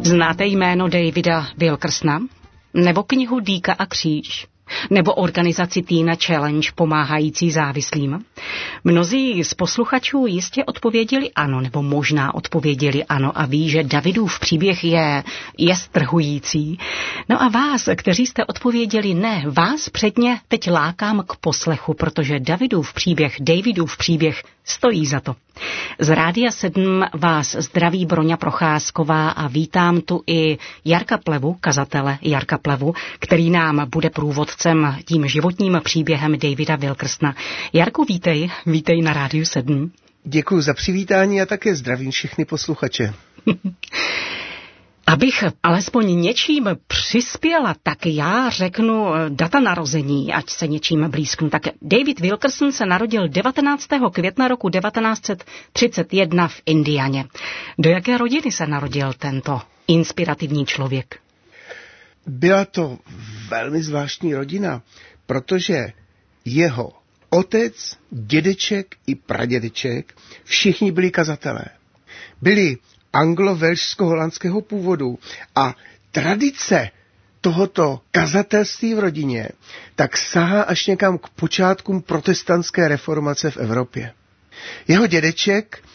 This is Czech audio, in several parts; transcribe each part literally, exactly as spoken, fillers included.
Znáte jméno Davida Wilkersona? Nebo knihu Dýka a kříž? Nebo organizaci Teen Challenge pomáhající závislým? Mnozí z posluchačů jistě odpověděli ano, nebo možná odpověděli ano a ví, že Davidův příběh je, je strhující. No a vás, kteří jste odpověděli ne, vás předně teď lákám k poslechu, protože Davidův příběh, Davidův příběh stojí za to. Z Rádia sedm vás zdraví Broňa Procházková a vítám tu i Jarka Plevu, kazatele Jarka Plevu, který nám bude průvodcem tím životním příběhem Davida Wilkersona. Jarku, vítej, vítej na Rádiu sedm. Děkuji za přivítání a také zdravím všechny posluchače. Abych alespoň něčím přispěla, tak já řeknu data narození, ať se něčím blízknu. Tak David Wilkerson se narodil devatenáctého května roku devatenáct set třicet jedna v Indianě. Do jaké rodiny se narodil tento inspirativní člověk? Byla to velmi zvláštní rodina, protože jeho otec, dědeček i pradědeček všichni byli kazatelé. Byli anglo-velšsko-holandského původu a tradice tohoto kazatelství v rodině tak sahá až někam k počátkům protestantské reformace v Evropě. Jeho dědeček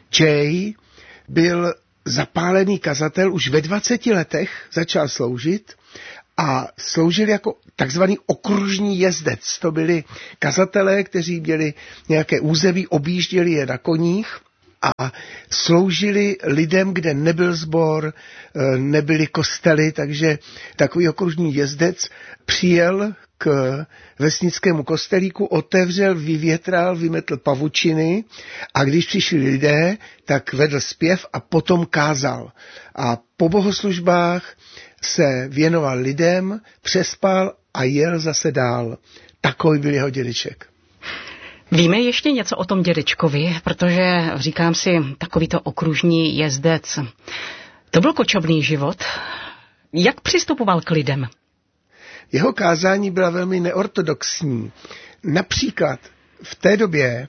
Jay byl zapálený kazatel, už ve dvaceti letech začal sloužit a sloužil jako takzvaný okružní jezdec. To byli kazatelé, kteří měli nějaké území, objížděli je na koních a sloužili lidem, kde nebyl sbor, nebyly kostely, takže takový okružní jezdec přijel k vesnickému kostelíku, otevřel, vyvětral, vymetl pavučiny a když přišli lidé, tak vedl zpěv a potom kázal. A po bohoslužbách se věnoval lidem, přespal a jel zase dál. Takový byl jeho dědeček. Víme ještě něco o tom dědečkovi, protože říkám si, takovýto okružní jezdec. To byl kočovný život. Jak přistupoval k lidem? Jeho kázání byla velmi neortodoxní. Například v té době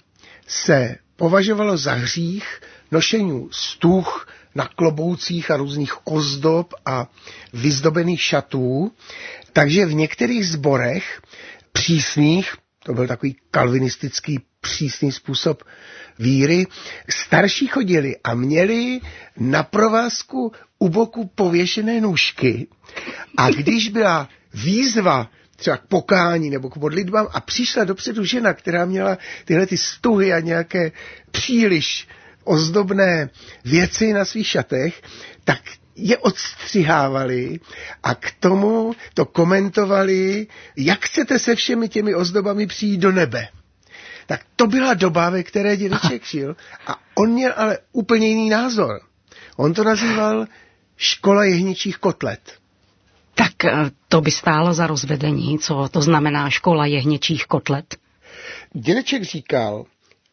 se považovalo za hřích nošení stuh na kloboucích a různých ozdob a vyzdobených šatů, takže v některých sborech přísných, to byl takový kalvinistický přísný způsob víry, starší chodili a měli na provázku u boku pověšené nůžky a když byla výzva třeba k pokání nebo k modlitbám a přišla dopředu žena, která měla tyhle ty stuhy a nějaké příliš ozdobné věci na svých šatech, tak je odstřihávali a k tomu to komentovali, jak chcete se všemi těmi ozdobami přijít do nebe. Tak to byla doba, ve které dědeček žil a on měl ale úplně jiný názor. On to nazýval škola jehničích kotlet. Tak to by stálo za rozvedení, co to znamená škola jehněčích kotlet? Dědeček říkal,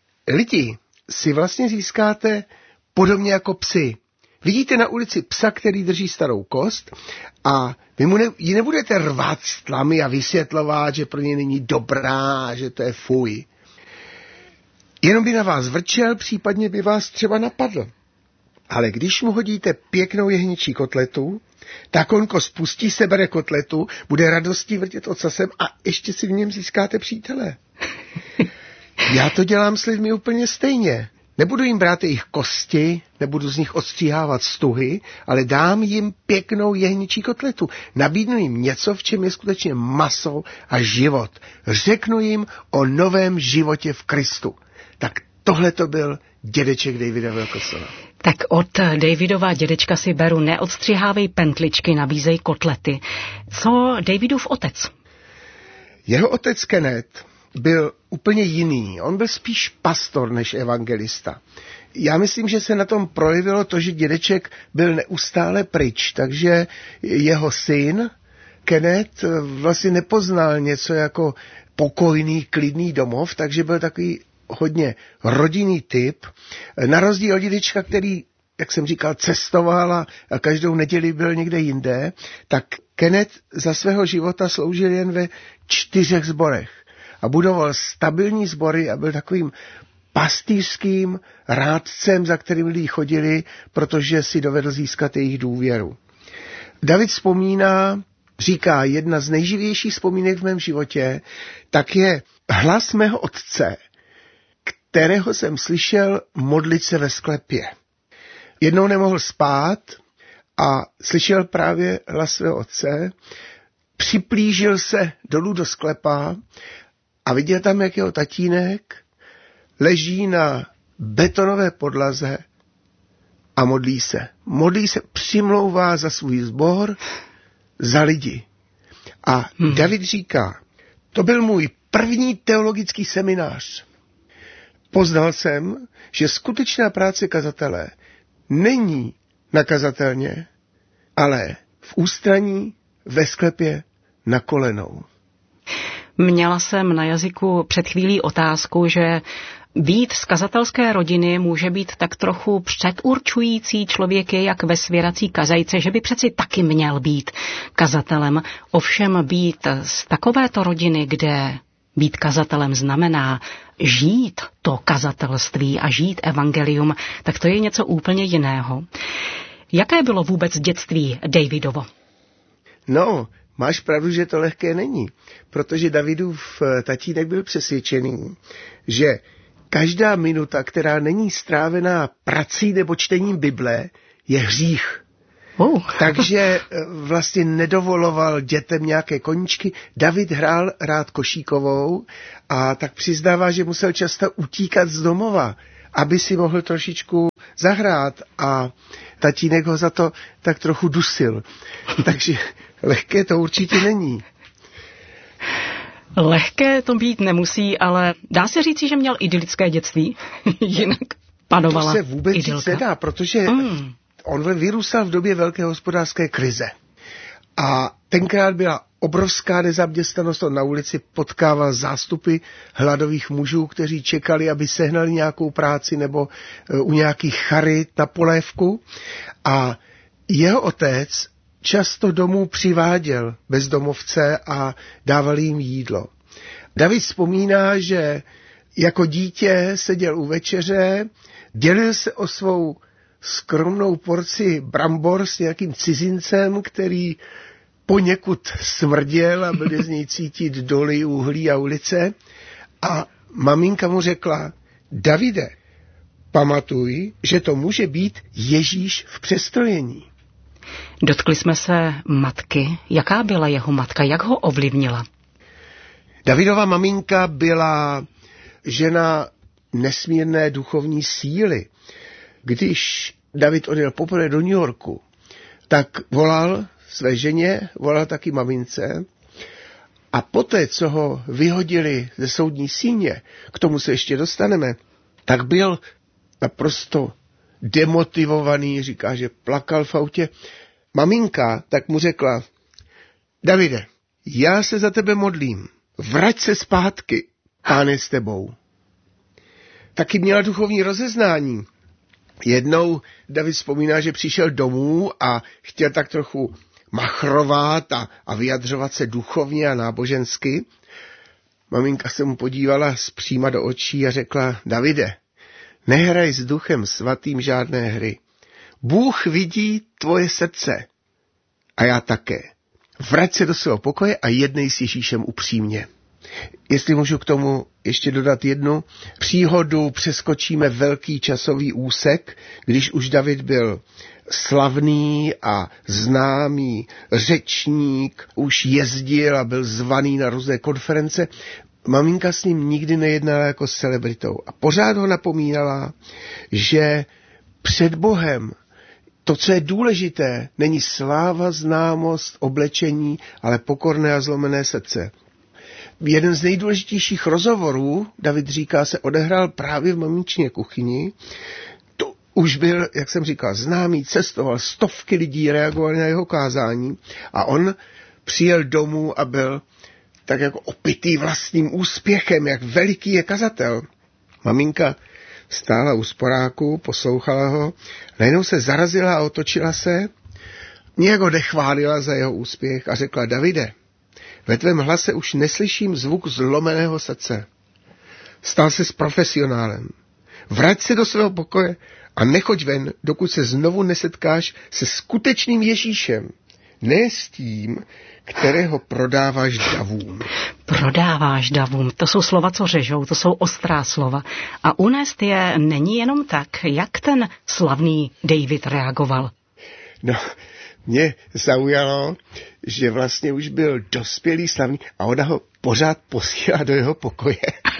lidi si vlastně získáte podobně jako psy. Vidíte na ulici psa, který drží starou kost a vy mu ne, ji nebudete rvát s tlamy a vysvětlovat, že pro ně není dobrá, že to je fuj. Jenom by na vás vrčel, případně by vás třeba napadl. Ale když mu hodíte pěknou jehničí kotletu, tak on kost pustí, sebere kotletu, bude radostí vrtět ocasem a ještě si v něm získáte přítele. Já to dělám s lidmi úplně stejně. Nebudu jim brát jejich kosti, nebudu z nich odstříhávat stuhy, ale dám jim pěknou jehničí kotletu. Nabídnu jim něco, v čem je skutečně maso a život. Řeknu jim o novém životě v Kristu. Tak tohle to byl dědeček Davida Wilkersona. Tak od Davidova dědečka si beru, neodstřihávej pentličky, nabízej kotlety. Co Davidův otec? Jeho otec Kenneth byl úplně jiný. On byl spíš pastor než evangelista. Já myslím, že se na tom projevilo to, že dědeček byl neustále pryč, takže jeho syn Kenneth vlastně nepoznal něco jako pokojný, klidný domov, takže byl takový hodně rodinný typ. Na rozdíl od dědečka, který, jak jsem říkal, cestoval a každou neděli byl někde jinde, tak Kenneth za svého života sloužil jen ve čtyřech sborech a budoval stabilní sbory a byl takovým pastýřským rádcem, za kterým lidi chodili, protože si dovedl získat jejich důvěru. David vzpomíná, říká, jedna z nejživějších vzpomínek v mém životě, tak je hlas mého otce, kterého jsem slyšel modlit se ve sklepě. Jednou nemohl spát a slyšel právě hlas svého otce, připlížil se dolů do sklepa a viděl tam, jak jeho tatínek leží na betonové podlaze a modlí se. Modlí se, přimlouvá za svůj sbor, za lidi. A hmm. David říká, to byl můj první teologický seminář. Poznal jsem, že skutečná práce kazatele není na kazatelně, ale v ústraní, ve sklepě, na kolenou. Měla jsem na jazyku před chvílí otázku, že být z kazatelské rodiny může být tak trochu předurčující člověky, jak ve svěrací kazajce, že by přeci taky měl být kazatelem. Ovšem být z takovéto rodiny, kde být kazatelem znamená žít to kazatelství a žít evangelium, tak to je něco úplně jiného. Jaké bylo vůbec dětství Davidovo? No, máš pravdu, že to lehké není, protože Davidův tatínek byl přesvědčený, že každá minuta, která není strávená prací nebo čtením Bible, je hřích. Oh. Takže vlastně nedovoloval dětem nějaké koníčky. David hrál rád košíkovou a tak přiznává, že musel často utíkat z domova, aby si mohl trošičku zahrát a tatínek ho za to tak trochu dusil. Takže lehké to určitě není. Lehké to být nemusí, ale dá se říci, že měl idylické dětství. Jinak panovala idylka. To se vůbec idylka. říct nedá, protože mm. on vyrůstal v době velké hospodářské krize. A tenkrát byla obrovská nezaměstnanost, on na ulici potkával zástupy hladových mužů, kteří čekali, aby sehnali nějakou práci nebo u nějakých charit na polévku. A jeho otec často domů přiváděl bezdomovce a dával jim jídlo. David vzpomíná, že jako dítě seděl u večeře, dělil se o svou skromnou porci brambor s nějakým cizincem, který poněkud smrděl a byly z něj cítit doly, uhlí a ulice. A maminka mu řekla, Davide, pamatuj, že to může být Ježíš v přestrojení. Dotkli jsme se matky. Jaká byla jeho matka? Jak ho ovlivnila? Davidova maminka byla žena nesmírné duchovní síly. Když David odjel poprvé do New Yorku, tak volal své ženě, volal taky mamince a poté, co ho vyhodili ze soudní síně, k tomu se ještě dostaneme, tak byl naprosto demotivovaný, říká, že plakal v autě. Maminka tak mu řekla, Davide, já se za tebe modlím, vrať se zpátky, Pán je s tebou. Taky měla duchovní rozeznání. Jednou David vzpomíná, že přišel domů a chtěl tak trochu machrovat a, a vyjadřovat se duchovně a nábožensky. Maminka se mu podívala zpříma do očí a řekla, Davide, nehraj s duchem svatým žádné hry. Bůh vidí tvoje srdce a já také. Vrať se do svého pokoje a jednej s Ježíšem upřímně. Jestli můžu k tomu ještě dodat jednu příhodu, přeskočíme velký časový úsek, když už David byl slavný a známý řečník, už jezdil a byl zvaný na různé konference. Maminka s ním nikdy nejednala jako s celebritou a pořád ho napomínala, že před Bohem to, co je důležité, není sláva, známost, oblečení, ale pokorné a zlomené srdce. Jeden z nejdůležitějších rozhovorů, David říká, se odehrál právě v maminčině kuchyni. To už byl, jak jsem říkal, známý, cestoval, stovky lidí reagovali na jeho kázání a on přijel domů a byl tak jako opitý vlastním úspěchem, jak veliký je kazatel. Maminka stála u sporáku, poslouchala ho, najednou se zarazila a otočila se, nějak ho nechválila za jeho úspěch a řekla, Davide, ve tvém hlase už neslyším zvuk zlomeného srdce. Stal se s profesionálem. Vrať se do svého pokoje a nechoď ven, dokud se znovu nesetkáš se skutečným Ježíšem. Ne s tím, kterého prodáváš davům. Prodáváš davům, to jsou slova, co řežou, to jsou ostrá slova. A unést je není jenom tak, jak ten slavný David reagoval. No, mě zaujalo, že vlastně už byl dospělý slavný a ona ho pořád posílá do jeho pokoje.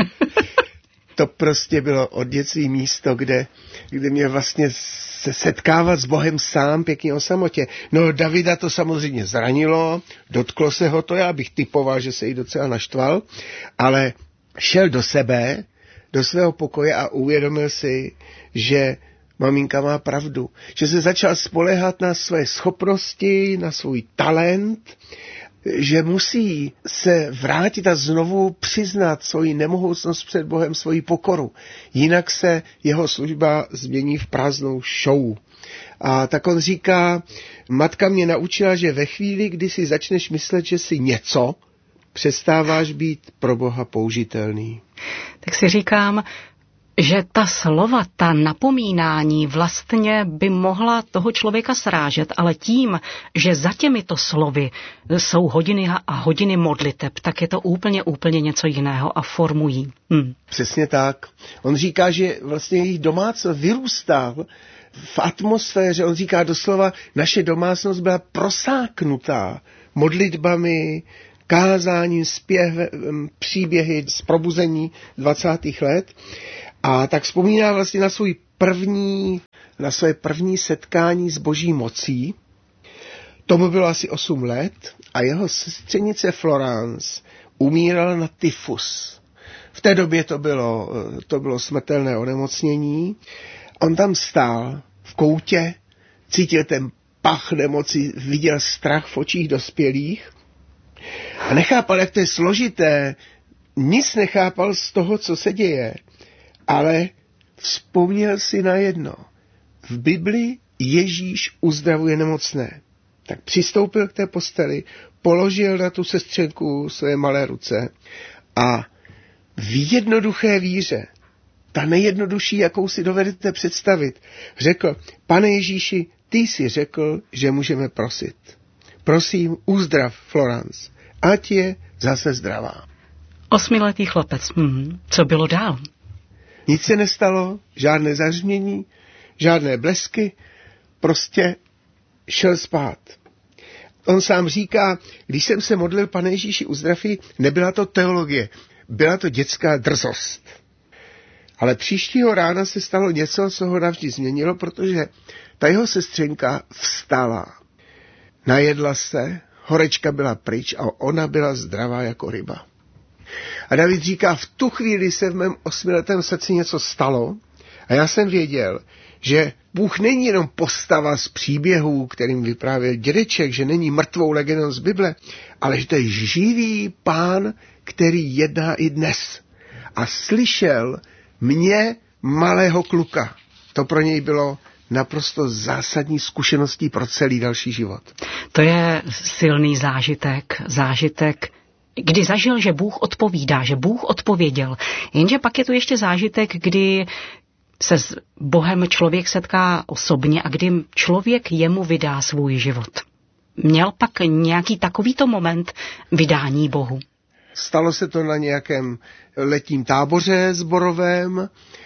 To prostě bylo od dětství místo, kde, kde mě vlastně se setkávat s Bohem sám pěkně o samotě. No, Davida to samozřejmě zranilo, dotklo se ho to, já bych typoval, že se jí docela naštval, ale šel do sebe, do svého pokoje a uvědomil si, že maminka má pravdu, že se začal spoléhat na své schopnosti, na svůj talent, že musí se vrátit a znovu přiznat svoji nemohoucnost před Bohem, svoji pokoru. Jinak se jeho služba změní v prázdnou show. A tak on říká, matka mě naučila, že ve chvíli, kdy si začneš myslet, že jsi něco, přestáváš být pro Boha použitelný. Tak si říkám, že ta slova, ta napomínání vlastně by mohla toho člověka srážet, ale tím, že za těmito slovy jsou hodiny a hodiny modliteb, tak je to úplně, úplně něco jiného a formují. Hm. Přesně tak. On říká, že vlastně jejich domácnost vyrůstá v atmosféře. On říká doslova, naše domácnost byla prosáknutá modlitbami, kázáním, zpěvem, příběhy z probuzení dvacátých let. A tak vzpomíná vlastně na svůj první, na své první setkání s Boží mocí. Tomu bylo asi osm let a jeho sestřenice Florence umírala na tyfus. V té době to bylo, to bylo smrtelné onemocnění. On tam stál v koutě, cítil ten pach nemoci, viděl strach v očích dospělých a nechápal, jak to je složité. Nic nechápal z toho, co se děje. Ale vzpomněl si na jedno. V Bibli Ježíš uzdravuje nemocné. Tak přistoupil k té posteli, položil na tu sestřenku své malé ruce a v jednoduché víře, ta nejjednodušší, jakou si dovedete představit, řekl, Pane Ježíši, ty jsi řekl, že můžeme prosit. Prosím, uzdrav Florence, ať je zase zdravá. Osmiletý chlapec. Hmm. Co bylo dál? Nic se nestalo, žádné zařmění, žádné blesky, prostě šel spát. On sám říká, když jsem se modlil, Pane Ježíši, uzdraví, nebyla to teologie, byla to dětská drzost. Ale příštího rána se stalo něco, co ho navždy změnilo, protože ta jeho sestřenka vstala. Najedla se, horečka byla pryč a ona byla zdravá jako ryba. A David říká, v tu chvíli se v mém osmiletém srdci něco stalo a já jsem věděl, že Bůh není jenom postava z příběhů, kterým vyprávěl dědeček, že není mrtvou legendou z Bible, ale že to je živý Pán, který jedná i dnes. A slyšel mě, malého kluka. To pro něj bylo naprosto zásadní zkušeností pro celý další život. To je silný zážitek, zážitek, kdy zažil, že Bůh odpovídá, že Bůh odpověděl. Jenže pak je tu ještě zážitek, kdy se s Bohem člověk setká osobně a kdy člověk jemu vydá svůj život. Měl pak nějaký takovýto moment vydání Bohu. Stalo se to na nějakém letním táboře sborovém,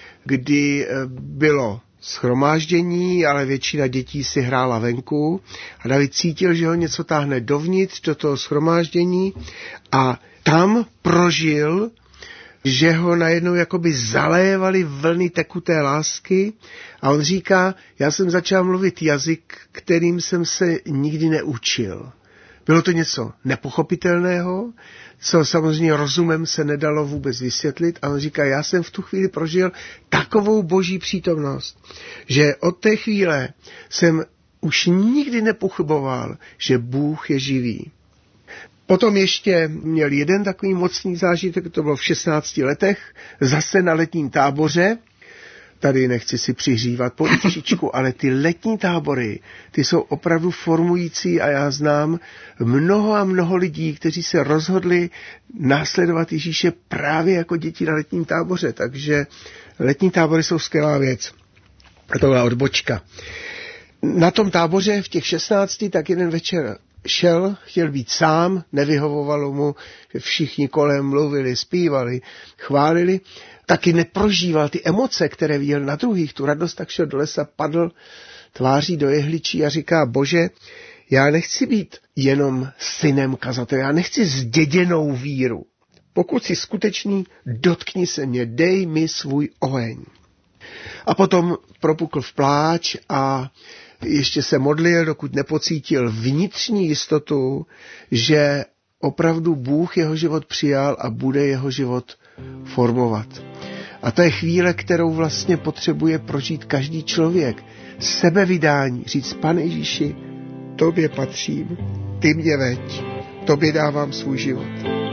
kdy bylo shromáždění, ale většina dětí si hrála venku a David cítil, že ho něco táhne dovnitř do toho shromáždění a tam prožil, že ho najednou jakoby zalévaly vlny tekuté lásky a on říká, já jsem začal mluvit jazyk, kterým jsem se nikdy neučil. Bylo to něco nepochopitelného, co samozřejmě rozumem se nedalo vůbec vysvětlit a on říká, já jsem v tu chvíli prožil takovou boží přítomnost, že od té chvíle jsem už nikdy nepochyboval, že Bůh je živý. Potom ještě měl jeden takový mocný zážitek, to bylo v šestnácti letech, zase na letním táboře. Tady nechci si přihřívat polívčičku, ale ty letní tábory, ty jsou opravdu formující a já znám mnoho a mnoho lidí, kteří se rozhodli následovat Ježíše právě jako děti na letním táboře. Takže Letní tábory jsou skvělá věc. A to byla odbočka. Na tom táboře v těch šestnácti tak jeden večer šel, chtěl být sám, nevyhovovalo mu, všichni kolem mluvili, zpívali, chválili, taky neprožíval ty emoce, které viděl na druhých, tu radost, tak šel do lesa, padl tváří do jehličí a říká: Bože, já nechci být jenom synem kazatele, já nechci zděděnou víru. Pokud jsi skutečný, dotkni se mě, dej mi svůj oheň. A potom propukl v pláč a ještě se modlil, dokud nepocítil vnitřní jistotu, že opravdu Bůh jeho život přijal a bude jeho život formovat. A to je chvíle, kterou vlastně potřebuje prožít každý člověk. Sebevydání, říct: Pane Ježíši, tobě patřím, ty mě veď, tobě dávám svůj život.